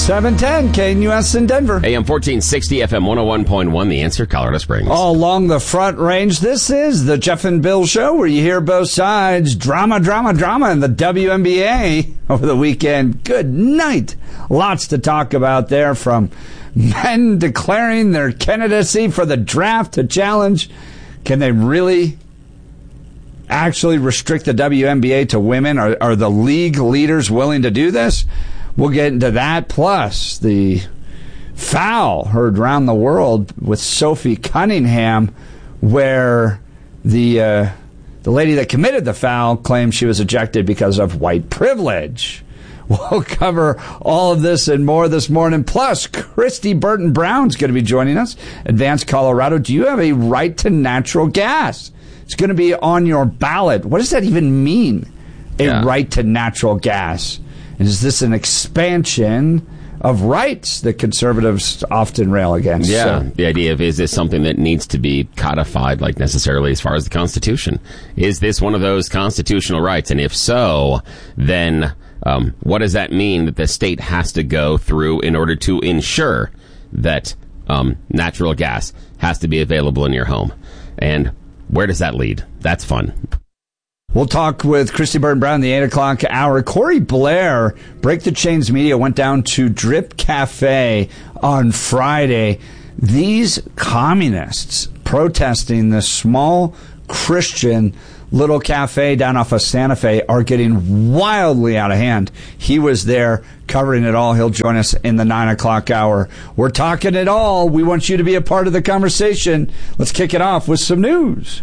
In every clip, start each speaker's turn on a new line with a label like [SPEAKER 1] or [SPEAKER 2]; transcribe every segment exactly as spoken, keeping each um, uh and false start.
[SPEAKER 1] seven ten K N U S in Denver.
[SPEAKER 2] A M fourteen sixty, F M one oh one point one, The Answer, Colorado Springs.
[SPEAKER 1] All along the Front Range, this is the Jeff and Bill Show, where you hear both sides. Drama, drama, drama in the W N B A over the weekend. Good night. Lots to talk about there, from men declaring their candidacy for the draft to challenge. Can they really actually restrict the W N B A to women? Are, are the league leaders willing to do this? We'll get into that, plus the foul heard around the world with Sophie Cunningham, where the uh, the lady that committed the foul claimed she was ejected because of white privilege. We'll cover all of this and more this morning. Plus, Christy Burton Brown's going to be joining us. Advanced Colorado, do you have a right to natural gas? It's going to be on your ballot. What does that even mean, a yeah. right to natural gas? Is this an expansion of rights that conservatives often rail against?
[SPEAKER 2] Yeah,
[SPEAKER 1] so,
[SPEAKER 2] the idea of, is this something that needs to be codified, like necessarily as far as the Constitution? Is this one of those constitutional rights? And if so, then um, what does that mean that the state has to go through in order to ensure that um, natural gas has to be available in your home? And where does that lead? That's fun.
[SPEAKER 1] We'll talk with Christy Burton Brown in the eight o'clock hour. Corey Blair, Break the Chains Media, went down to Drip Cafe on Friday. These communists protesting this small Christian little cafe down off of Santa Fe are getting wildly out of hand. He was there covering it all. He'll join us in the nine o'clock hour. We're talking it all. We want you to be a part of the conversation. Let's kick it off with some news.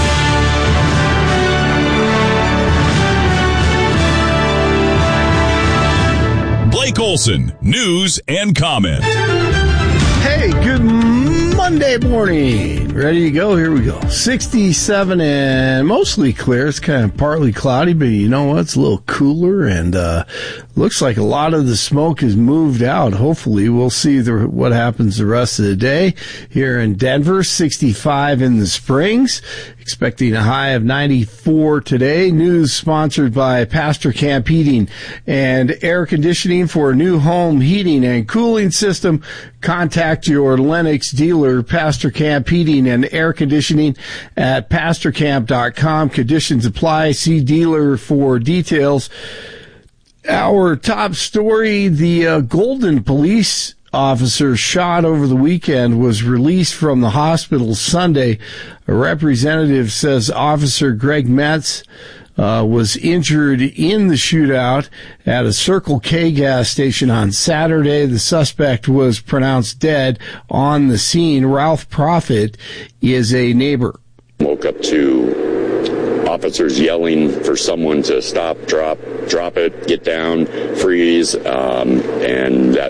[SPEAKER 3] Blake Olson, news and comment.
[SPEAKER 4] Hey, good Monday morning. Ready to go? Here we go. sixty-seven and mostly clear. It's kind of partly cloudy, but you know what? It's a little cooler, and uh, looks like a lot of the smoke has moved out. Hopefully, we'll see the, what happens the rest of the day. Here in Denver, sixty-five in the Springs. Expecting a high of ninety-four today. News sponsored by Pastor Camp Heating and Air Conditioning. For a new home heating and cooling system, contact your Lennox dealer, Pastor Camp Heating and Air Conditioning, at pastor camp dot com. Conditions apply. See dealer for details. Our top story, the uh, Golden police officer shot over the weekend was released from the hospital Sunday. A representative says Officer Greg Metz uh, was injured in the shootout at a Circle K gas station on Saturday. The suspect was pronounced dead on the scene. Ralph Profit is a neighbor.
[SPEAKER 5] Woke up to officers yelling for someone to stop, drop, drop it, get down, freeze, um, and that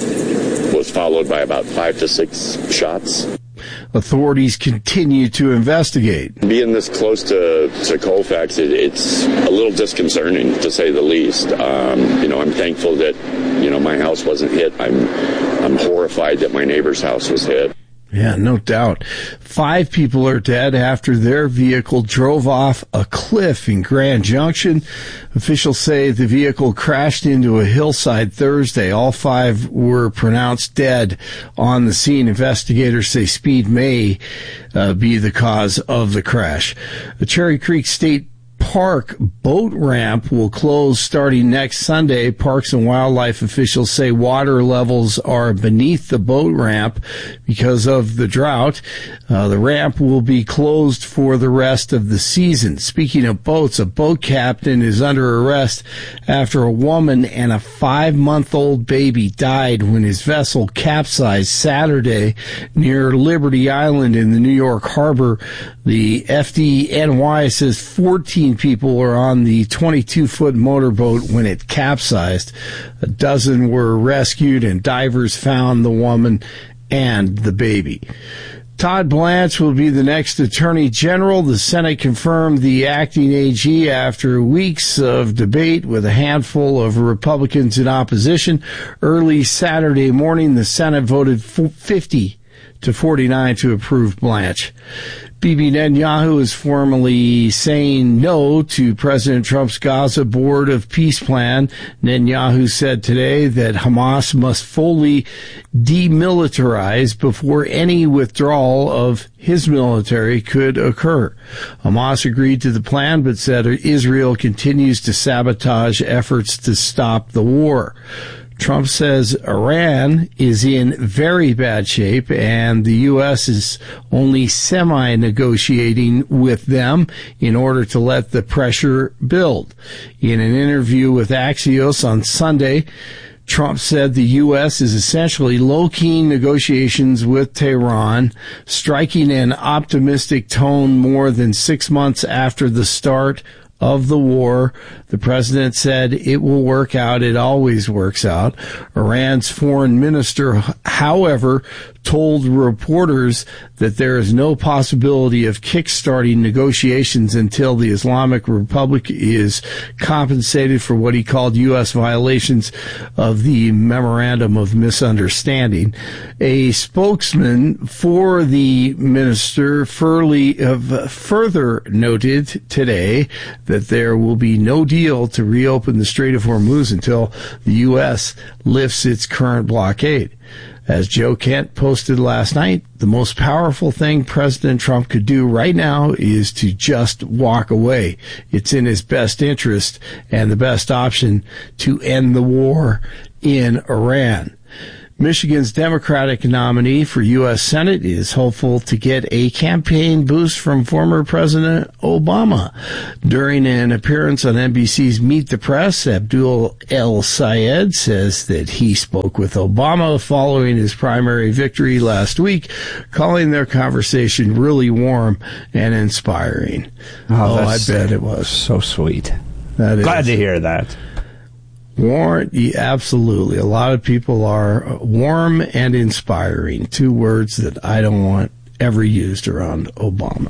[SPEAKER 5] was followed by about five to six shots.
[SPEAKER 4] Authorities continue to investigate.
[SPEAKER 5] Being this close to, to Colfax, it, it's a little disconcerting, to say the least. Um, you know, I'm thankful that, you know, my house wasn't hit. I'm, I'm horrified that my neighbor's house was hit.
[SPEAKER 4] Yeah, no doubt. Five people are dead after their vehicle drove off a cliff in Grand Junction. Officials say the vehicle crashed into a hillside Thursday. All five were pronounced dead on the scene. Investigators say speed may uh, be the cause of the crash. The Cherry Creek State Park boat ramp will close starting next Sunday. Parks and Wildlife officials say water levels are beneath the boat ramp because of the drought. Uh, the ramp will be closed for the rest of the season. Speaking of boats, a boat captain is under arrest after a woman and a five-month-old baby died when his vessel capsized Saturday near Liberty Island in the New York Harbor. The F D N Y says fourteen people were on the twenty-two foot motorboat when it capsized. A dozen were rescued, and divers found the woman and the baby. Todd Blanche will be the next Attorney General. The Senate confirmed the acting A G after weeks of debate with a handful of Republicans in opposition. Early Saturday morning, the Senate voted fifty to forty-nine to approve Blanche. Bibi Netanyahu is formally saying no to President Trump's Gaza Board of Peace plan. Netanyahu said today that Hamas must fully demilitarize before any withdrawal of his military could occur. Hamas agreed to the plan, but said Israel continues to sabotage efforts to stop the war. Trump says Iran is in very bad shape and the U S is only semi-negotiating with them in order to let the pressure build. In an interview with Axios on Sunday, Trump said the U S is essentially low-key negotiations with Tehran, striking an optimistic tone more than six months after the start of the war. The president said it will work out. It always works out. Iran's foreign minister, however, told reporters that there is no possibility of kickstarting negotiations until the Islamic Republic is compensated for what he called U S violations of the Memorandum of Misunderstanding. A spokesman for the minister further noted today that there will be no deal to reopen the Strait of Hormuz until the U S lifts its current blockade. As Joe Kent posted last night, the most powerful thing President Trump could do right now is to just walk away. It's in his best interest and the best option to end the war in Iran. Michigan's Democratic nominee for U S Senate is hopeful to get a campaign boost from former President Obama. During an appearance on N B C's Meet the Press, Abdul El Sayed says that he spoke with Obama following his primary victory last week, calling their conversation really warm and inspiring.
[SPEAKER 1] Oh,
[SPEAKER 4] oh I bet it was.
[SPEAKER 1] So sweet.
[SPEAKER 4] That is.
[SPEAKER 1] Glad to hear that.
[SPEAKER 4] Warm, absolutely. A lot of people are warm and inspiring. Two words that I don't want ever used around Obama.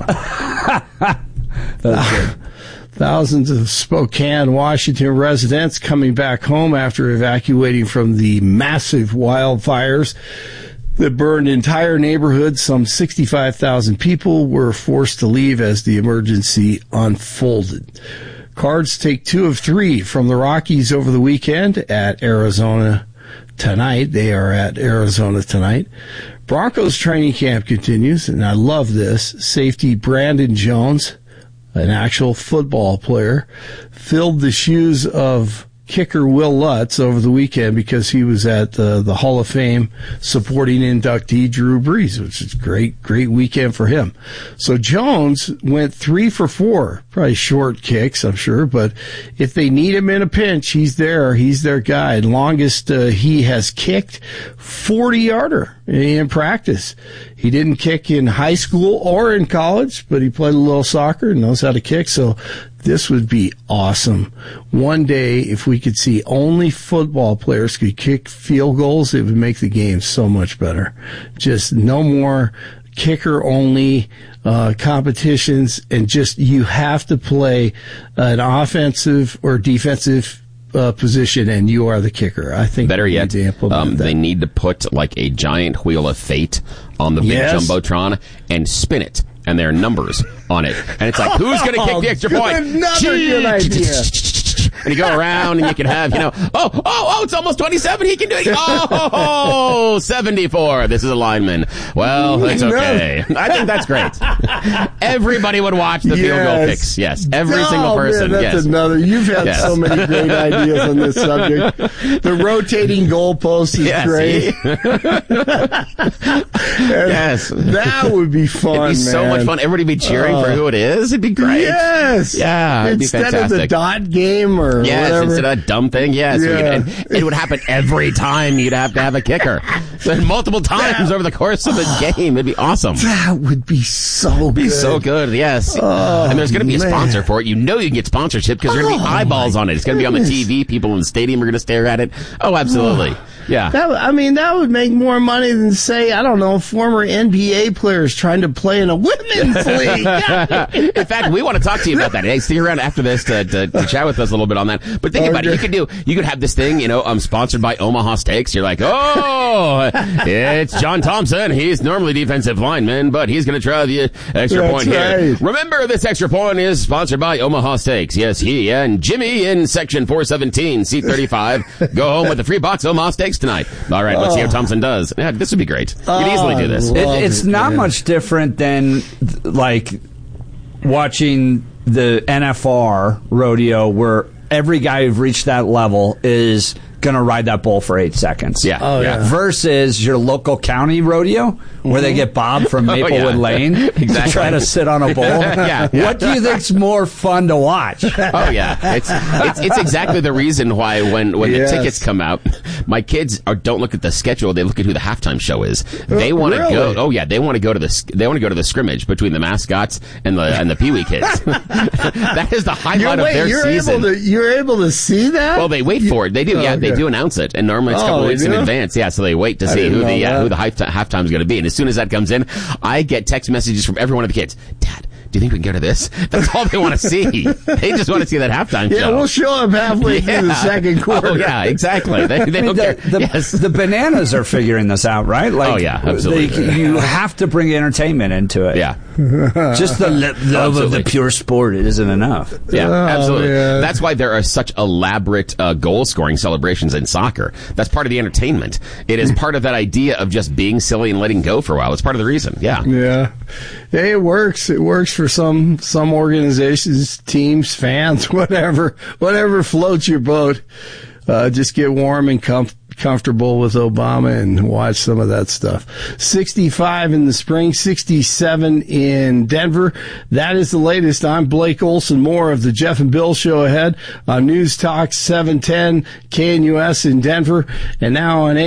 [SPEAKER 1] That's good.
[SPEAKER 4] Thousands of Spokane, Washington residents coming back home after evacuating from the massive wildfires that burned entire neighborhoods. Some sixty-five thousand people were forced to leave as the emergency unfolded. Cards take two of three from the Rockies over the weekend at Arizona tonight. They are at Arizona tonight. Broncos training camp continues, and I love this. Safety Brandon Jones, an actual football player, filled the shoes of kicker Will Lutz over the weekend because he was at uh, the Hall of Fame supporting inductee Drew Brees, which is great, great weekend for him. So Jones went three for four, probably short kicks, I'm sure, but if they need him in a pinch, he's there. He's their guy. Longest uh, he has kicked, forty-yarder in practice. He didn't kick in high school or in college, but he played a little soccer and knows how to kick, so this would be awesome. One day, if we could see only football players could kick field goals, it would make the game so much better. Just no more kicker-only uh, competitions, and just you have to play an offensive or defensive uh, position, and you are the kicker. I think
[SPEAKER 2] better yet, um, they need to put like a giant wheel of fate on the big
[SPEAKER 4] yes.
[SPEAKER 2] jumbotron and spin it. And there are numbers on it. And it's like, who's going to kick the extra point?
[SPEAKER 4] Another good idea.
[SPEAKER 2] And you go around and you can have, you know, oh, oh, oh, it's almost twenty-seven. He can do it. Oh, seventy-four. This is a lineman. Well, it's okay. I think that's great. Everybody would watch the
[SPEAKER 4] yes.
[SPEAKER 2] field goal kicks. Yes. Every
[SPEAKER 4] oh,
[SPEAKER 2] single person.
[SPEAKER 4] Man, that's
[SPEAKER 2] yes.
[SPEAKER 4] another. You've had
[SPEAKER 2] yes.
[SPEAKER 4] so many great ideas on this subject. The rotating goalpost is
[SPEAKER 2] yes.
[SPEAKER 4] great.
[SPEAKER 2] yes.
[SPEAKER 4] That would be fun,
[SPEAKER 2] It'd be
[SPEAKER 4] man.
[SPEAKER 2] so much fun. Everybody would be cheering
[SPEAKER 4] uh,
[SPEAKER 2] for who it is. It'd be great.
[SPEAKER 4] Yes.
[SPEAKER 2] Yeah. It'd
[SPEAKER 4] Instead
[SPEAKER 2] be fantastic.
[SPEAKER 4] of the dot game or
[SPEAKER 2] yes,
[SPEAKER 4] whatever.
[SPEAKER 2] instead of that dumb thing. Yes.
[SPEAKER 4] Yeah.
[SPEAKER 2] We could, and it would happen every time you'd have to have a kicker. So multiple times over the course of the game. It'd be awesome.
[SPEAKER 4] That would be so
[SPEAKER 2] It'd be
[SPEAKER 4] good.
[SPEAKER 2] so good, yes.
[SPEAKER 4] Oh,
[SPEAKER 2] and there's going to be a
[SPEAKER 4] man.
[SPEAKER 2] sponsor for it. You know you can get sponsorship because there's going to be
[SPEAKER 4] Oh,
[SPEAKER 2] eyeballs on it. It's going to be on the T V. People in the stadium are going to stare at it. Oh, absolutely. Yeah.
[SPEAKER 4] That, I mean, that would make more money than, say, I don't know, former N B A players trying to play in a women's league.
[SPEAKER 2] In fact, we want to talk to you about that. Hey, stick around after this to, to, to chat with us a little bit on that. But think okay. about it. You could do, you could have this thing, you know, um, sponsored by Omaha Steaks. You're like, oh, it's John Thompson. He's normally defensive lineman, but he's going to try the extra
[SPEAKER 4] That's
[SPEAKER 2] point
[SPEAKER 4] right.
[SPEAKER 2] here. Remember, this extra point is sponsored by Omaha Steaks. Yes, he and Jimmy in section four seventeen, seat thirty-five, go home with a free box of Omaha Steaks tonight. All right, let's oh. see how Thompson does. Yeah, this would be great. You could easily do this.
[SPEAKER 1] It, it's
[SPEAKER 4] it,
[SPEAKER 1] not
[SPEAKER 4] man.
[SPEAKER 1] much different than, like, watching the N F R rodeo where every guy who's reached that level is going to ride that bull for eight seconds.
[SPEAKER 2] Yeah.
[SPEAKER 4] Oh,
[SPEAKER 2] yeah.
[SPEAKER 1] Versus your local county rodeo where mm-hmm. they get Bob from Maplewood
[SPEAKER 2] oh, yeah.
[SPEAKER 1] Lane
[SPEAKER 2] exactly.
[SPEAKER 1] to try to sit on a bull.
[SPEAKER 2] yeah, yeah.
[SPEAKER 1] What do you think's more fun to watch?
[SPEAKER 2] Oh, yeah. It's it's, it's exactly the reason why when, when
[SPEAKER 4] yes.
[SPEAKER 2] the tickets come out, my kids are, don't look at the schedule. They look at who the halftime show is. They want to
[SPEAKER 4] really?
[SPEAKER 2] go. Oh, yeah. They want to go to the they want to go to the scrimmage between the mascots and the and the Pee Wee kids. That is the highlight
[SPEAKER 4] you're,
[SPEAKER 2] of
[SPEAKER 4] wait,
[SPEAKER 2] their
[SPEAKER 4] you're
[SPEAKER 2] season.
[SPEAKER 4] Able to, you're able to see that?
[SPEAKER 2] Well, they wait for it. They do.
[SPEAKER 4] Oh,
[SPEAKER 2] Yeah,
[SPEAKER 4] okay.
[SPEAKER 2] they do announce it, and normally it's a couple
[SPEAKER 4] Oh,
[SPEAKER 2] weeks
[SPEAKER 4] do?
[SPEAKER 2] in advance. Yeah, so they wait to
[SPEAKER 4] I
[SPEAKER 2] see
[SPEAKER 4] didn't
[SPEAKER 2] who the
[SPEAKER 4] know
[SPEAKER 2] uh,
[SPEAKER 4] that.
[SPEAKER 2] who the halftime halftime is going to be. And as soon as that comes in, I get text messages from every one of the kids. Dad, do you think we can go to this? That's all they want to see. They just want to see that halftime
[SPEAKER 4] yeah,
[SPEAKER 2] show.
[SPEAKER 4] we'll show up halfway
[SPEAKER 2] Yeah.
[SPEAKER 4] through the second quarter.
[SPEAKER 2] Oh, yeah, exactly. They, they
[SPEAKER 1] I mean,
[SPEAKER 2] don't
[SPEAKER 1] the,
[SPEAKER 2] care.
[SPEAKER 1] the,
[SPEAKER 2] yes.
[SPEAKER 1] the bananas are figuring this out, right? Like,
[SPEAKER 2] Oh, yeah, absolutely.
[SPEAKER 1] They, you have to bring entertainment into it.
[SPEAKER 2] Yeah.
[SPEAKER 1] Just the li- love of the
[SPEAKER 2] Absolutely.
[SPEAKER 1] pure sport isn't enough.
[SPEAKER 2] Yeah,
[SPEAKER 4] Oh,
[SPEAKER 2] absolutely.
[SPEAKER 4] man.
[SPEAKER 2] That's why there are such elaborate uh, goal-scoring celebrations in soccer. That's part of the entertainment. It is part of that idea of just being silly and letting go for a while. It's part of the reason. Yeah.
[SPEAKER 4] Yeah. Hey, it works. It works for some some organizations, teams, fans, whatever. Whatever floats your boat. Uh, just get warm and com- comfortable with Obama and watch some of that stuff. sixty-five in the spring, sixty-seven in Denver. That is the latest. I'm Blake Olson. More of the Jeff and Bill Show ahead on News Talk seven ten K N U S in Denver, and now on A